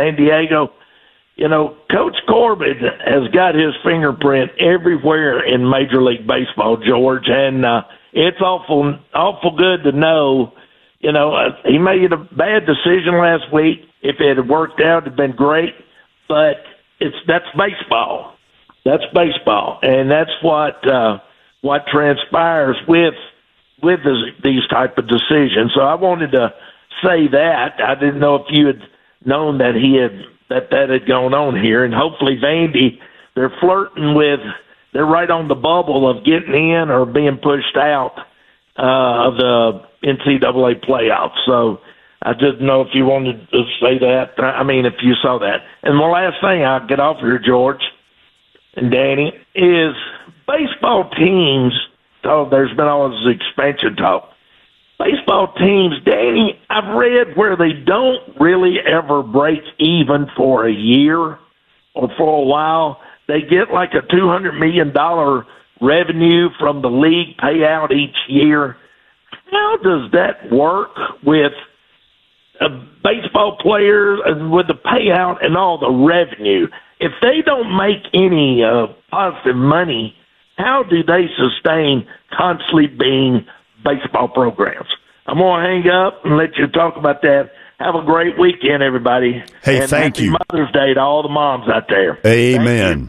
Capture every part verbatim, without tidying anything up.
San Diego. You know, Coach Corbin has got his fingerprint everywhere in Major League Baseball, George, and uh, it's awful, awful good to know. You know, uh, he made a bad decision last week. If it had worked out, it'd been great. But it's that's baseball. That's baseball, and that's what uh, what transpires with with this, these type of decisions. So I wanted to say that. I didn't know if you had known that he had that that had gone on here, and hopefully Vandy, they're flirting with, they're right on the bubble of getting in or being pushed out uh, of the N C double A playoffs. So I didn't know if you wanted to say that. I mean, if you saw that. And the last thing I'll get off here, George and Danny, is baseball teams, oh, there's been all this expansion talk. Baseball teams, Danny, I've read where they don't really ever break even for a year or for a while. They get like a two hundred million dollars revenue from the league payout each year. How does that work with uh, baseball players and with the payout and all the revenue? If they don't make any uh, positive money, how do they sustain constantly being baseball programs? I'm going to hang up and let you talk about that. Have a great weekend, everybody. Hey, and thank happy you. Mother's Day to all the moms out there. Amen.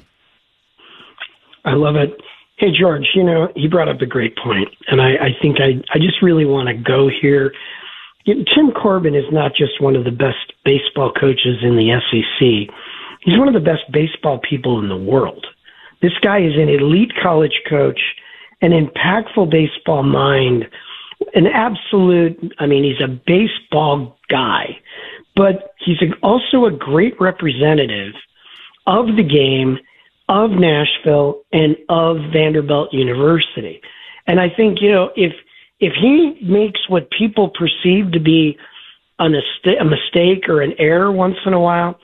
I love it. Hey, George, you know, he brought up a great point, and I, I think I, I just really want to go here. You know, Tim Corbin is not just one of the best baseball coaches in the S E C. He's one of the best baseball people in the world. This guy is an elite college coach, an impactful baseball mind, an absolute, I mean, he's a baseball guy, but he's also a great representative of the game, of Nashville, and of Vanderbilt University. And I think, you know, if if he makes what people perceive to be a mistake or an error once in a while,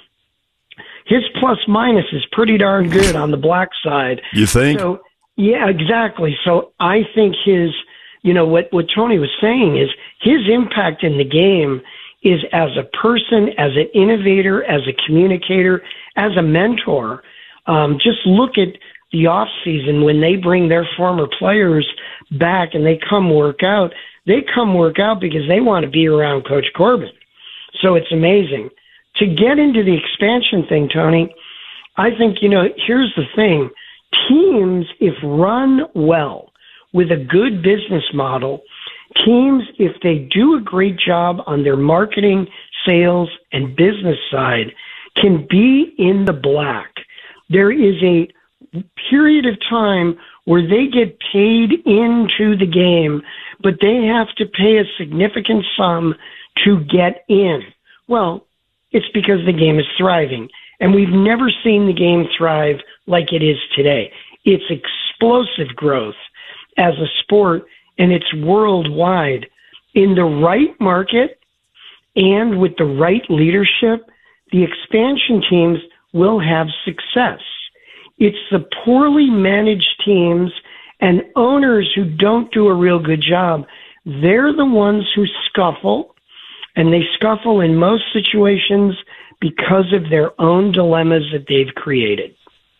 his plus minus is pretty darn good on the black side. You think? So, yeah, exactly. So I think his, you know, what, what Tony was saying is his impact in the game is as a person, as an innovator, as a communicator, as a mentor. Um, just look at the off season when they bring their former players back and they come work out. They come work out because they want to be around Coach Corbin. So it's amazing. To get into the expansion thing, Tony, I think, you know, here's the thing. Teams, if run well with a good business model, teams, if they do a great job on their marketing, sales, and business side, can be in the black. There is a period of time where they get paid into the game, but they have to pay a significant sum to get in. Well, it's because the game is thriving, and we've never seen the game thrive like it is today. It's explosive growth as a sport, and it's worldwide. In the right market and with the right leadership, the expansion teams will have success. It's the poorly managed teams and owners who don't do a real good job. They're the ones who scuffle, and they scuffle in most situations because of their own dilemmas that they've created.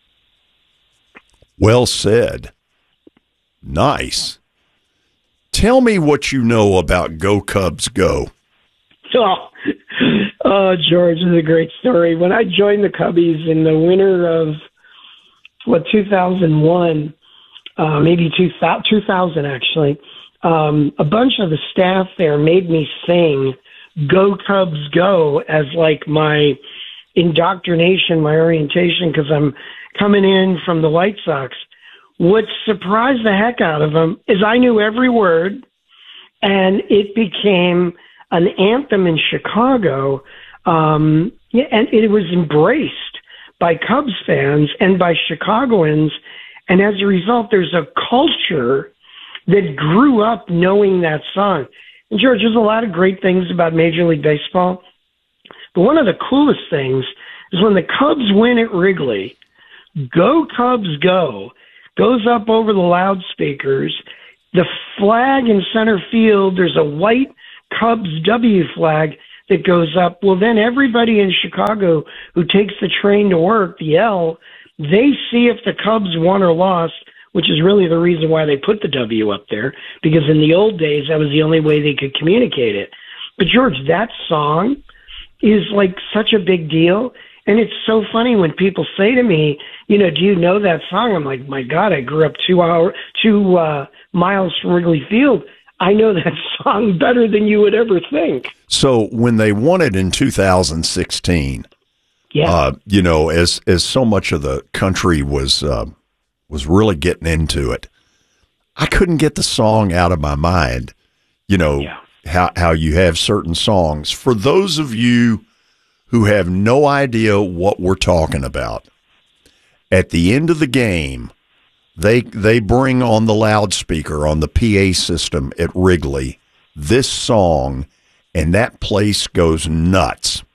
Well said. Nice. Tell me what you know about Go Cubs Go. Oh, oh, George, this is a great story. When I joined the Cubbies in the winter of, what, two thousand one, uh, maybe two thousand actually, um, a bunch of the staff there made me sing Go Cubs Go as like my indoctrination, my orientation, because I'm coming in from the White Sox. What surprised the heck out of them is I knew every word, and it became an anthem in Chicago, um, and it was embraced by Cubs fans and by Chicagoans, and as a result, there's a culture that grew up knowing that song. And George, there's a lot of great things about Major League Baseball, but one of the coolest things is when the Cubs win at Wrigley, Go Cubs Go goes up over the loudspeakers, the flag in center field, there's a white Cubs W flag that goes up. Well, then everybody in Chicago who takes the train to work, the L, they see if the Cubs won or lost, which is really the reason why they put the W up there, because in the old days, that was the only way they could communicate it. But, George, that song is like such a big deal. And it's so funny when people say to me, you know, do you know that song? I'm like, my God, I grew up two hour, two uh, miles from Wrigley Field. I know that song better than you would ever think. So when they won it in two thousand sixteen, yeah, uh, you know, as as so much of the country was uh, was really getting into it, I couldn't get the song out of my mind. You know, yeah. how how you have certain songs. For those of you who have no idea what we're talking about, at the end of the game, they they bring on the loudspeaker on the P A system at Wrigley this song, and that place goes nuts.